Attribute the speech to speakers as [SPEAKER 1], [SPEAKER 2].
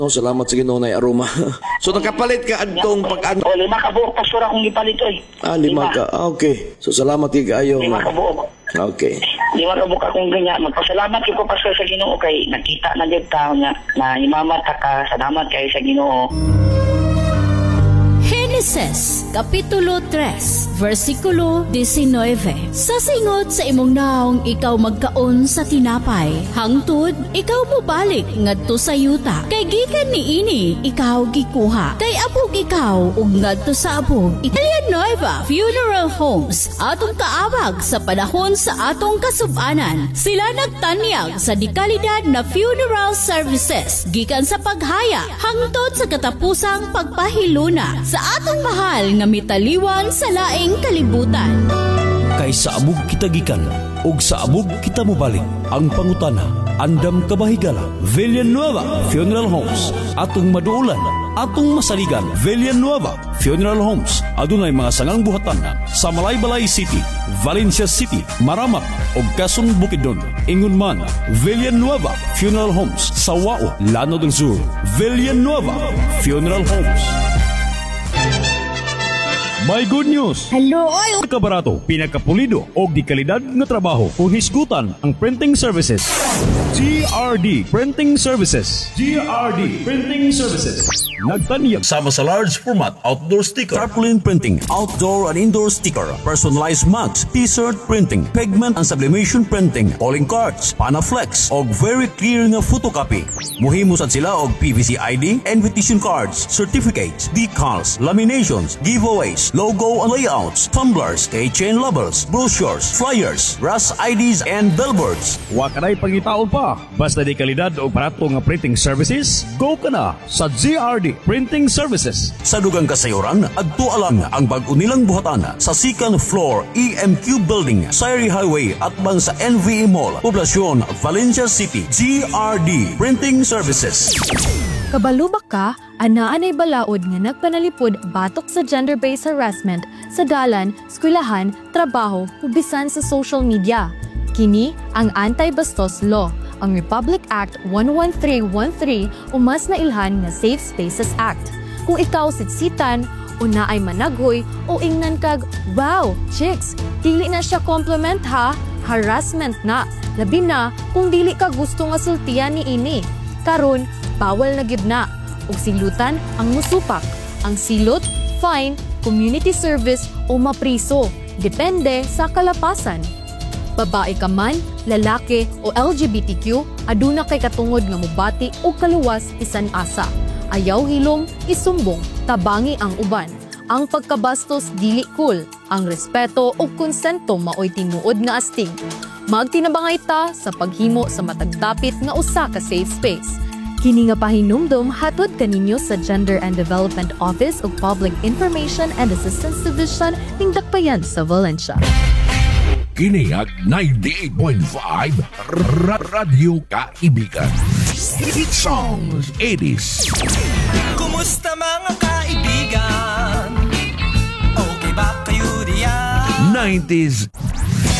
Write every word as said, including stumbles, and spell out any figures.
[SPEAKER 1] No, salamat sa Ginoo na aroma. So nakapalit ka adtong pag-ano.
[SPEAKER 2] O, lima ka buok pastor akong gipalit oy.
[SPEAKER 1] Ah, lima ka. Ah, okay. So salamat kayo.
[SPEAKER 2] Lima ka buok.
[SPEAKER 1] Okay.
[SPEAKER 2] Lima ka buok akong ganyan. Magpasalamat ko pastor sa Ginoo kay nakita na jud ta nga na imamata ka. Salamat kay sa Ginoo.
[SPEAKER 3] Genesis, Kapitulo three, versikulo nineteen. Sa singot sa imong naong ikaw magkaon sa tinapay, hangtod ikaw mobalik ngadto sa yuta. Kay gikan niini ikaw gikuha. Kay abog ikaw ug ngadto sa abog. Villanueva Funeral Homes atong kaabag sa panahon sa atong kasub-anan. Sila nagtanyag sa dekalidad na funeral services gikan sa paghaya hangtod sa katapusang pagpahiluna sa atong mahal nga mitaliwan sa laing kalibutan.
[SPEAKER 4] Kay sa abog kita gikan ug sa abog kita mobalik. Ang pangutana, andam kabahigala. Villanueva Funeral Homes atong maduulan, atong masaligan. Villanueva Funeral Homes adunay mga sangang buhatan sa Malaybalay City, Valencia City, Maramak ug Quezon Bukidnon. Ingon man, Villanueva Funeral Homes sa Wao, Llano del Sur. Villanueva Funeral Homes. May good news!
[SPEAKER 3] Hello, oy!
[SPEAKER 4] Kabarato, pinakapulido o di kalidad na trabaho kung hisgutan ang printing services. G R D Printing Services. G R D Printing Services. Nagtanyag sama sa large format outdoor sticker, tarpaulin printing, outdoor and indoor sticker, personalized mugs, t-shirt printing, pigment and sublimation printing, calling cards, panaflex, og very clear nga photocopy. Muhimo sad sila og P V C I D, invitation cards, certificates, decals, laminations, giveaways, logo and layouts, tumblers, keychain labels, brochures, flyers, brass I Ds and billboards. Wa kanay pangitaon pa. Basta di kalidad o barato nga printing services, go ka na sa G R D Printing Services. Sa dugang kasayuran, adto alang ang bag-o nilang buhatan sa second floor E M Q Building, Sayri Highway at bang sa N V E Mall, Poblacion, Valencia City. G R D Printing Services.
[SPEAKER 5] Kabalubak ka, anaan ay balaod nga nagpanalipod batok sa gender-based harassment sa dalan, eskwelahan, trabaho, ug bisan sa social media. Kini ang Anti-Bastos Law, ang Republic Act one one three one three o mas nailhan nga Safe Spaces Act. Kung ikaw sitsitan o naay managhoy o ingnan kag, wow, chicks, dili na siya compliment ha, harassment na. Labi na kung dili ka gusto nga sultian ni ini. Karon, bawal na gid na. Ug silutan ang musupak. Ang silot, fine, community service o mapriso. Depende sa kalapasan. Babae ka man, lalaki o L G B T Q, aduna kay katungod nga mobati o kaluwas isan asa. Ayaw hilom, isumbong, tabangi ang uban. Ang pagkabastos dili cool. Ang respeto o konsento maoy tinuod nga astig. Magtinabangay ta sa paghimo sa matagdapit nga usa ka safe space. Kini nga pahinumdum hatod kaninyo sa Gender and Development Office ug Public Information and Assistance Division ning Dakbayan sa Valencia.
[SPEAKER 6] Kini ang ninety-eight point five Radyo Kaibigan. Hit songs, eighties.
[SPEAKER 7] Kumusta mga kaibigan? Okay ba kayo diyan?
[SPEAKER 6] nineties